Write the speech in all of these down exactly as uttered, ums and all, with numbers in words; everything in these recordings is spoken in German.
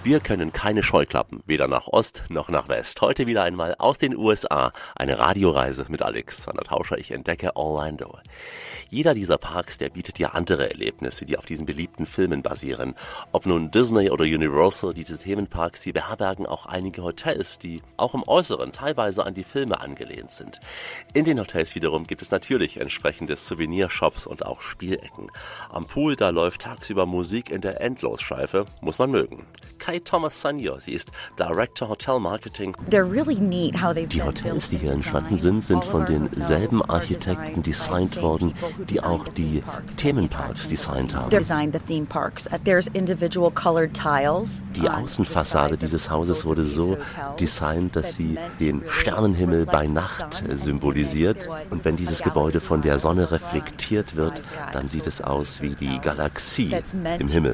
Wir können keine Scheuklappen, weder nach Ost noch nach West. Heute wieder einmal aus den U S A, eine Radioreise mit Alexander Tauscher. Ich entdecke Orlando. Jeder dieser Parks, der bietet ja andere Erlebnisse, die auf diesen beliebten Filmen basieren. Ob nun Disney oder Universal, diese Themenparks, die beherbergen auch einige Hotels, die auch im Äußeren teilweise an die Filme angelehnt sind. In den Hotels wiederum gibt es natürlich entsprechende Souvenirshops und auch Spielecken. Am Pool, da läuft tagsüber Musik in der Endlosschleife, muss man mögen. Kai Thomas Senior, sie ist Director Hotel Marketing. Die Hotels, die hier entstanden sind, sind von denselben Architekten designt worden, die auch die Themenparks designt haben. Die Außenfassade dieses Hauses wurde so designt, dass sie den Sternenhimmel bei Nacht symbolisiert. Und wenn dieses Gebäude von der Sonne reflektiert wird, dann sieht es aus wie die Galaxie im Himmel.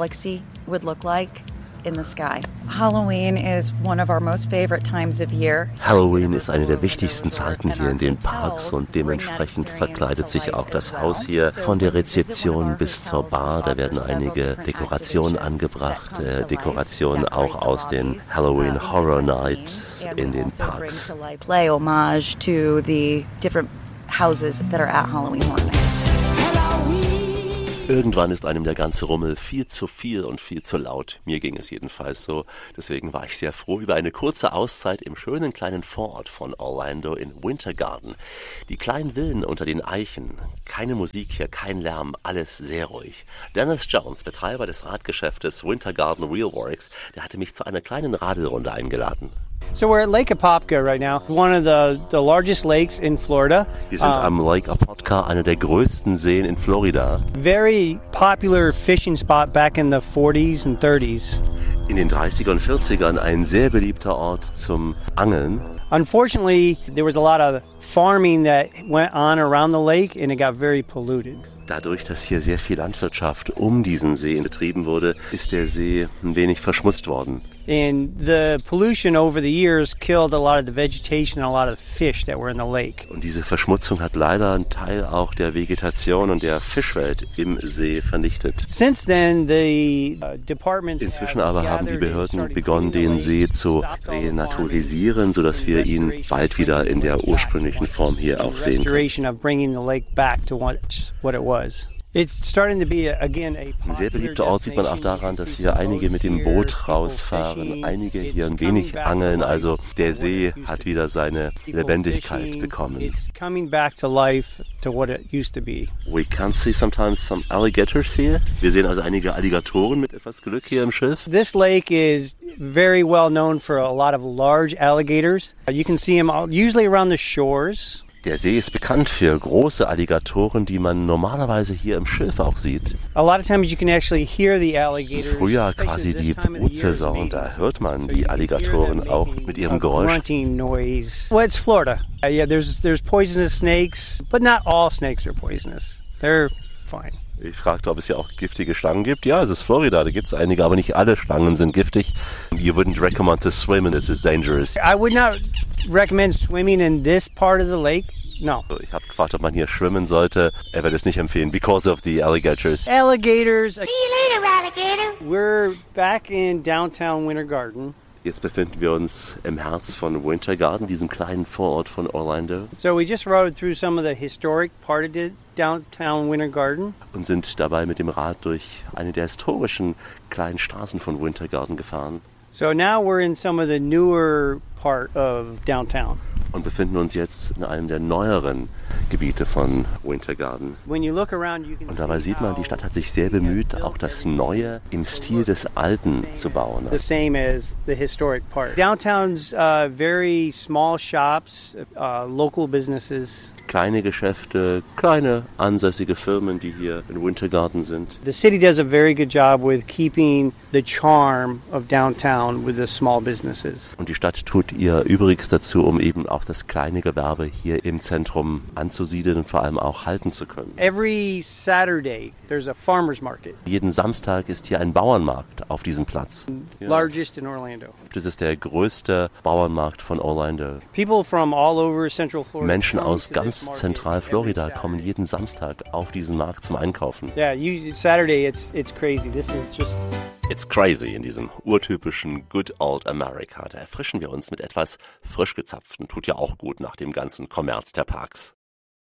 In the sky. Halloween is one of our most favorite times of year. Halloween ist eine der wichtigsten Zeiten hier in den Parks und dementsprechend verkleidet sich auch das Haus hier von der Rezeption bis zur Bar. Da werden einige Dekorationen angebracht, äh, Dekorationen auch aus den Halloween Horror Nights in den Parks. Play homage to the different houses that are at Halloween Horror Nights. Irgendwann ist einem der ganze Rummel viel zu viel und viel zu laut. Mir ging es jedenfalls so. Deswegen war ich sehr froh über eine kurze Auszeit im schönen kleinen Vorort von Orlando in Winter Garden. Die kleinen Villen unter den Eichen. Keine Musik hier, kein Lärm, alles sehr ruhig. Dennis Jones, Betreiber des Radgeschäftes Winter Garden Wheelworks, der hatte mich zu einer kleinen Radelrunde eingeladen. So we're at Lake Apopka right now, one of the, the largest lakes in Florida. Wir sind am Lake Apopka, einer der größten Seen in Florida. Very popular fishing spot back in the forties and thirties. In den dreißiger und vierzigern ein sehr beliebter Ort zum Angeln. Unfortunately, there was a lot of farming that went on around the lake and it got very polluted. Dadurch, dass hier sehr viel Landwirtschaft um diesen See betrieben wurde, ist der See ein wenig verschmutzt worden. And the pollution over the years killed a lot of the vegetation and a lot of the fish that were in the lake. Und diese Verschmutzung hat leider einen Teil auch der Vegetation und der Fischwelt im See vernichtet. Since then, the uh, departments Inzwischen aber haben die Behörden begonnen, den See zu renaturalisieren, sodass wir ihn bald wieder in der ursprünglichen Form hier auch sehen können. Ein sehr beliebter Ort sieht man auch daran, dass hier einige mit dem Boot rausfahren, einige hier ein wenig angeln, also der See hat wieder seine Lebendigkeit bekommen. We can see sometimes some alligators here. Wir sehen also einige Alligatoren mit etwas Glück hier im Schiff. This lake is very well known for a lot of large alligators. You can see them usually around the shores. Der See ist bekannt für große Alligatoren, die man normalerweise hier im Schiff auch sieht. A lot of times you can actually hear the alligators. Im Frühjahr, quasi die Brutsaison, da hört man die Alligatoren auch mit ihrem Geräusch. Well, it's Florida. Uh, yeah, there's there's poisonous snakes, but not all snakes are poisonous. They're fine. Ich fragte, ob es hier auch giftige Schlangen gibt. Ja, es ist Florida, da gibt es einige, aber nicht alle Schlangen sind giftig. You wouldn't recommend to swim in it, it's dangerous. I would not recommend swimming in this part of the lake. No. Ich habe gefragt, ob man hier schwimmen sollte. Er wird es nicht empfehlen, because of the alligators. Alligators. See you later, alligator. We're back in downtown Winter Garden. Jetzt befinden wir uns im Herz von Winter Garden, diesem kleinen Vorort von Orlando. So we just rode through some of the historic part of the downtown Winter Garden. Und sind dabei mit dem Rad durch eine der historischen kleinen Straßen von Winter Garden gefahren. So now we're in some of the newer part of downtown. Und befinden uns jetzt in einem der neueren Gebiete von Winter Garden. Und dabei sieht man, die Stadt hat sich sehr bemüht, auch das Neue im Stil des Alten zu bauen. The same as the historic part. Downtown's uh, very small shops, uh, local businesses. Kleine Geschäfte, kleine ansässige Firmen, die hier in Winter Garden sind. The city does a very good job with keeping the charm of downtown with the small businesses. Und die Stadt tut ihr Übriges dazu, um eben auch das kleine Gewerbe hier im Zentrum anzusiedeln und vor allem auch halten zu können. Every Saturday there's a farmers market. Jeden Samstag ist hier ein Bauernmarkt auf diesem Platz. Largest in Orlando. Das ist der größte Bauernmarkt von Orlando. People from all over Central Florida. Menschen aus ganz aus Zentralflorida kommen jeden Samstag auf diesen Markt zum Einkaufen. Yeah, you, Saturday it's it's crazy. This is just It's crazy in diesem urtypischen Good Old America. Da erfrischen wir uns mit etwas frisch gezapften. Tut ja auch gut nach dem ganzen Kommerz der Parks.